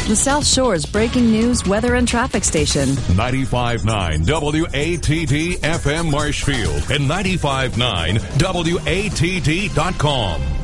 the South Shore's breaking news, weather, and traffic station. 95.9 WATD FM Marshfield and 95.9 WATD.com.